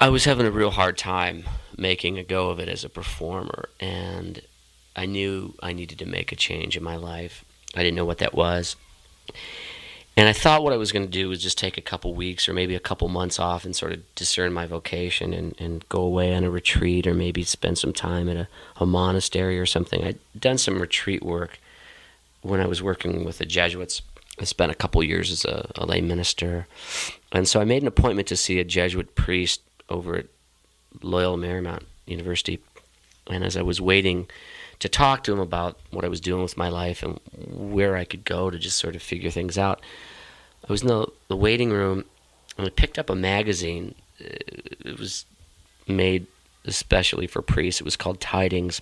I was having a real hard time making a go of it as a performer, and I knew I needed to make a change in my life. I didn't know what that was. And I thought what I was going to do was just take a couple weeks or maybe a couple months off and sort of discern my vocation and go away on a retreat or maybe spend some time at a monastery or something. I'd done some retreat work when I was working with the Jesuits. I spent a couple years as a lay minister. And so I made an appointment to see a Jesuit priest over at Loyola Marymount University. And as I was waiting to talk to him about what I was doing with my life and where I could go to just sort of figure things out, I was in the waiting room and I picked up a magazine. It was made especially for priests. It was called Tidings.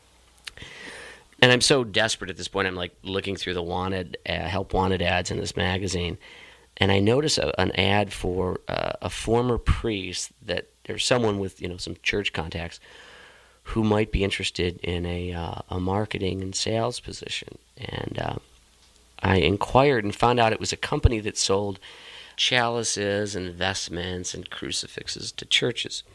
And I'm so desperate at this point, I'm like looking through the help wanted ads in this magazine. And I notice an ad for a former priest that there's someone with some church contacts who might be interested in a marketing and sales position. And I inquired and found out it was a company that sold chalices and vestments and crucifixes to churches.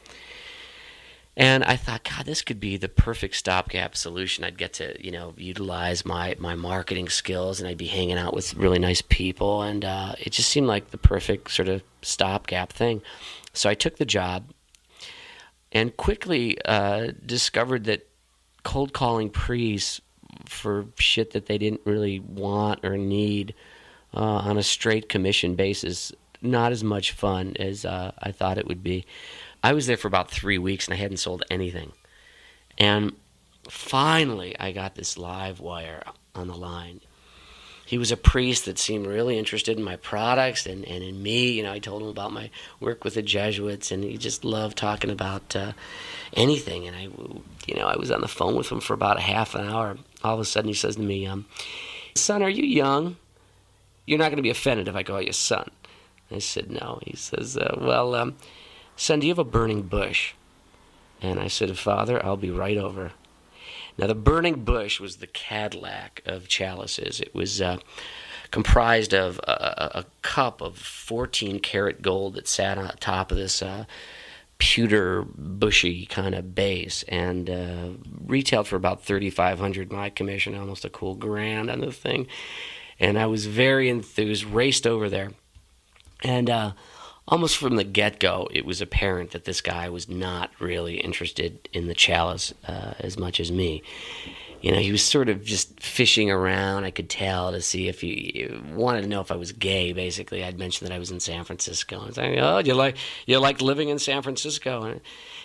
And I thought, God, this could be the perfect stopgap solution. I'd get to, utilize my marketing skills, and I'd be hanging out with really nice people, and it just seemed like the perfect sort of stopgap thing. So I took the job and quickly discovered that cold calling priests for shit that they didn't really want or need on a straight commission basis, not as much fun as I thought it would be. I was there for about 3 weeks and I hadn't sold anything. And finally I got this live wire on the line. He was a priest that seemed really interested in my products and in me. I told him about my work with the Jesuits, and he just loved talking about anything. And I was on the phone with him for about a half an hour. All of a sudden he says to me, son, are you young? You're not going to be offended if I call you son. I said, no. He says, son, do you have a burning bush? And I said, Father, I'll be right over. Now, the burning bush was the Cadillac of chalices. It was comprised of a cup of 14-karat gold that sat on top of this pewter, bushy kind of base, and retailed for about $3,500. My commission, almost a cool grand on the thing. And I was very enthused, raced over there. And almost from the get-go, it was apparent that this guy was not really interested in the chalice as much as me. He was sort of just fishing around, I could tell, to see if he wanted to know if I was gay, basically. I'd mentioned that I was in San Francisco. And saying, oh, you like living in San Francisco?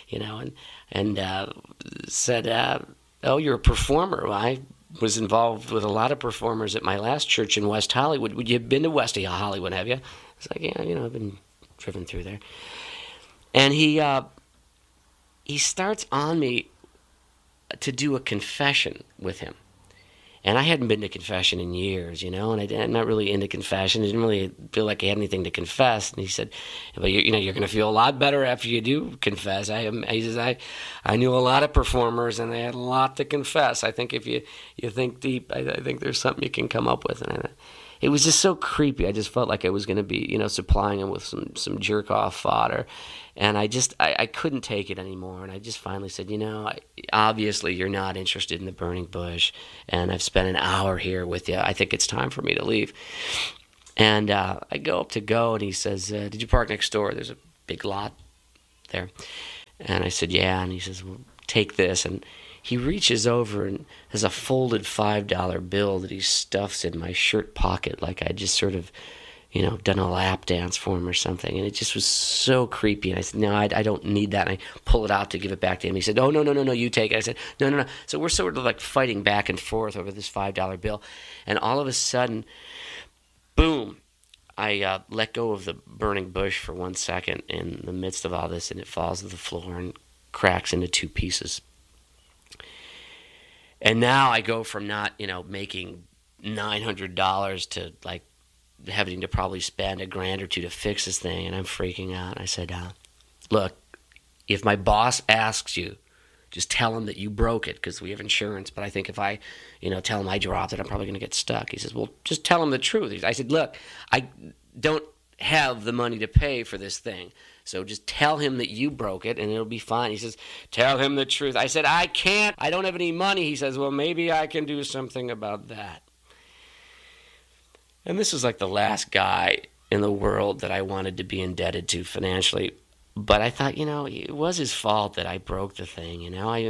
And said, oh, you're a performer. I was involved with a lot of performers at my last church in West Hollywood. Would you have been to West Hollywood, have you? I was like, yeah, I've been driven through there. And he starts on me to do a confession with him. And I hadn't been to confession in years, and I'm not really into confession. I didn't really feel like I had anything to confess. And he said, but you're going to feel a lot better after you do confess. He says, I knew a lot of performers and they had a lot to confess. I think if you think deep, I think there's something you can come up with. And it was just so creepy. I just felt like I was going to be, supplying him with some jerk-off fodder. And I couldn't take it anymore. And I just finally said, obviously you're not interested in the burning bush. And I've spent an hour here with you. I think it's time for me to leave. And I go up to go, and he says, did you park next door? There's a big lot there. And I said, yeah. And he says, well, take this. And he reaches over and has a folded $5 bill that he stuffs in my shirt pocket like I just sort of, done a lap dance for him or something. And it just was so creepy. And I said, no, I don't need that. And I pull it out to give it back to him. He said, oh, no, you take it. I said, no. So we're sort of like fighting back and forth over this $5 bill. And all of a sudden, boom, I let go of the burning bush for 1 second in the midst of all this, and it falls to the floor and cracks into two pieces. And now I go from not, making $900 to like having to probably spend $1,000 or $2,000 to fix this thing, and I'm freaking out. I said, look, if my boss asks you, just tell him that you broke it because we have insurance. But I think if I, tell him I dropped it, I'm probably going to get stuck. He says, well, just tell him the truth. I said, look, I don't have the money to pay for this thing. So just tell him that you broke it and it'll be fine. He says, tell him the truth. I said, I can't. I don't have any money. He says, well, maybe I can do something about that. And this was like the last guy in the world that I wanted to be indebted to financially. But I thought, it was his fault that I broke the thing,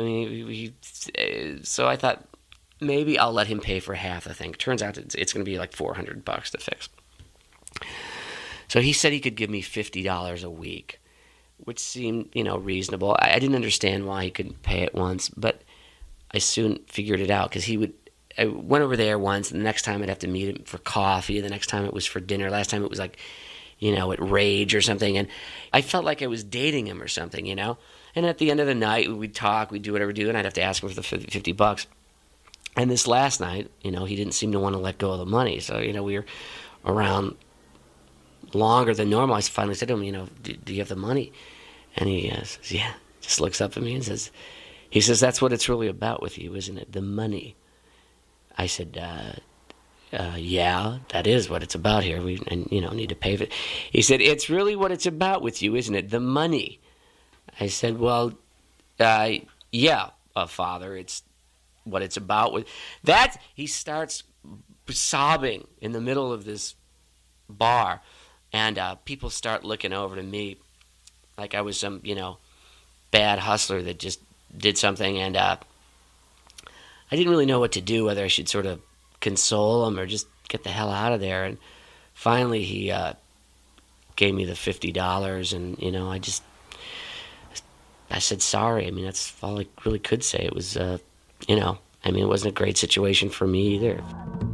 so I thought maybe I'll let him pay for half the thing. Turns out it's going to be like $400 to fix. So he said he could give me $50 a week, which seemed, reasonable. I didn't understand why he couldn't pay it once, but I soon figured it out because I went over there once, and the next time I'd have to meet him for coffee, the next time it was for dinner, last time it was like, at Rage or something, and I felt like I was dating him or something, And at the end of the night, we'd talk, we'd do whatever we do, and I'd have to ask him for the $50. And this last night, he didn't seem to want to let go of the money, so, we were around longer than normal. I finally said to him, do you have the money? And he says, yeah. Just looks up at me and says, that's what it's really about with you, isn't it? The money. I said, yeah, that is what it's about here. We need to pay for it. He said, it's really what it's about with you, isn't it? The money. I said, well, yeah, Father, it's what it's about with that. He starts sobbing in the middle of this bar, and people start looking over to me like I was some, bad hustler that just did something, and I didn't really know what to do, whether I should sort of console him or just get the hell out of there. And finally he gave me the $50, and I said sorry. I mean, that's all I really could say. It was it wasn't a great situation for me either.